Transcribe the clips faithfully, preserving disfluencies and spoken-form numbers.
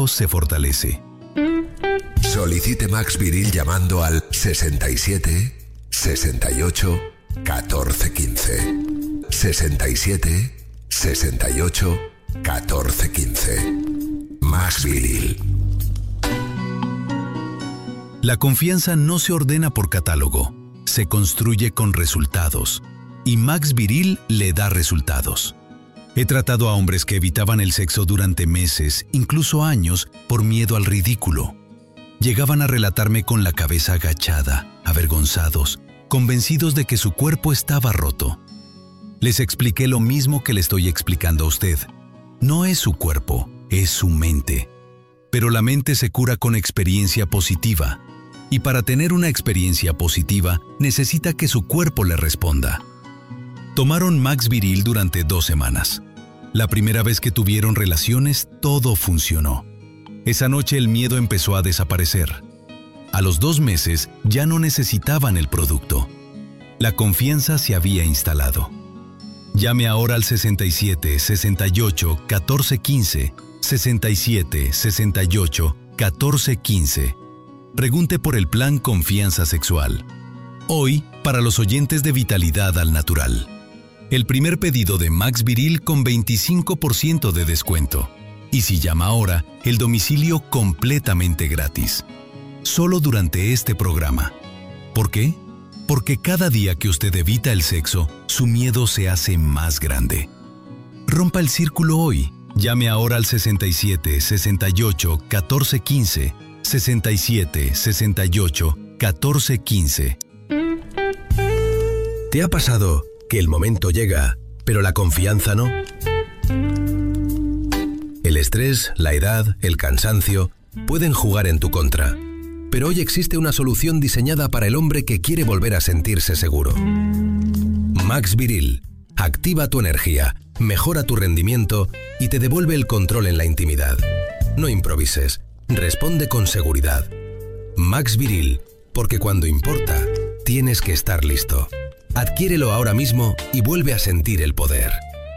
miedo se fortalece. Solicite Max Viril llamando al sesenta y siete, sesenta y ocho, catorce quince. sesenta y siete, sesenta y ocho, catorce quince. Max Viril. La confianza no se ordena por catálogo, se construye con resultados. Y Max Viril le da resultados. He tratado a hombres que evitaban el sexo durante meses, incluso años, por miedo al ridículo. Llegaban a relatarme con la cabeza agachada, avergonzados, convencidos de que su cuerpo estaba roto. Les expliqué lo mismo que le estoy explicando a usted. No es su cuerpo, es su mente. Pero la mente se cura con experiencia positiva. Y para tener una experiencia positiva, necesita que su cuerpo le responda. Tomaron Max Viril durante dos semanas. La primera vez que tuvieron relaciones, todo funcionó. Esa noche el miedo empezó a desaparecer. A los dos meses ya no necesitaban el producto. La confianza se había instalado. Llame ahora al sesenta y siete, sesenta y ocho, catorce quince, sesenta y siete, sesenta y ocho, catorce quince. Pregunte por el plan Confianza Sexual. Hoy, para los oyentes de Vitalidad al Natural. El primer pedido de Max Viril con veinticinco por ciento de descuento. Y si llama ahora, el domicilio completamente gratis. Solo durante este programa. ¿Por qué? Porque cada día que usted evita el sexo, su miedo se hace más grande. Rompa el círculo hoy. Llame ahora al sesenta y siete, sesenta y ocho, catorce quince, sesenta y siete, sesenta y ocho, catorce quince. ¿Te ha pasado que el momento llega, pero la confianza no? El estrés, la edad, el cansancio pueden jugar en tu contra. Pero hoy existe una solución diseñada para el hombre que quiere volver a sentirse seguro. Max Viril activa tu energía, mejora tu rendimiento y te devuelve el control en la intimidad. No improvises, responde con seguridad. Max Viril, porque cuando importa, tienes que estar listo. Adquiérelo ahora mismo y vuelve a sentir el poder.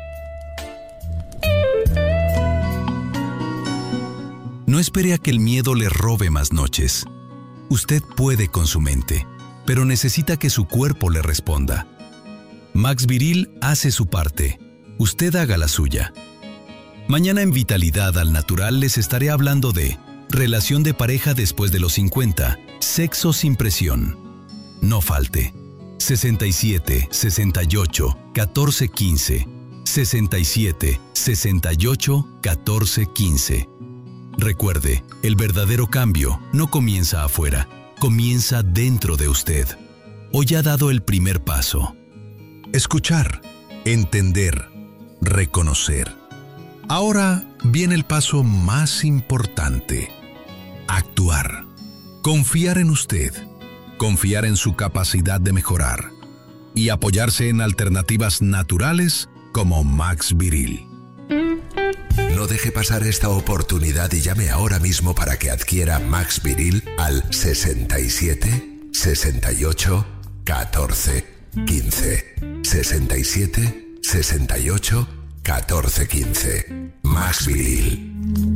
No espere a que el miedo le robe más noches. Usted puede con su mente, pero necesita que su cuerpo le responda. Max Viril hace su parte. Usted haga la suya. Mañana en Vitalidad al Natural les estaré hablando de relación de pareja después de los cincuenta, sexo sin presión. No falte. sesenta y siete, sesenta y ocho, catorce quince. sesenta y siete, sesenta y ocho, catorce quince. Recuerde, el verdadero cambio no comienza afuera, comienza dentro de usted. Hoy ha dado el primer paso. Escuchar, entender, reconocer. Ahora viene el paso más importante. Actuar. Confiar en usted. Confiar en su capacidad de mejorar. Y apoyarse en alternativas naturales como Max Viril. No deje pasar esta oportunidad y llame ahora mismo para que adquiera Max Viril al sesenta y siete, sesenta y ocho, catorce quince. sesenta y siete, sesenta y ocho, catorce quince. Max Viril.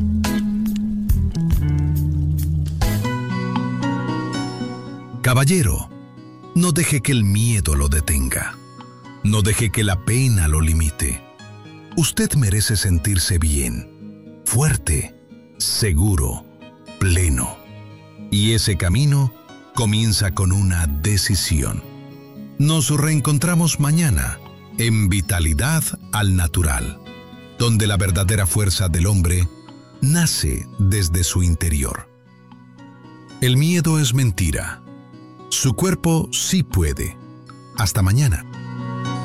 Caballero, no deje que el miedo lo detenga. No deje que la pena lo limite. Usted merece sentirse bien, fuerte, seguro, pleno. Y ese camino comienza con una decisión. Nos reencontramos mañana en Vitalidad al Natural, donde la verdadera fuerza del hombre nace desde su interior. El miedo es mentira. Su cuerpo sí puede. Hasta mañana.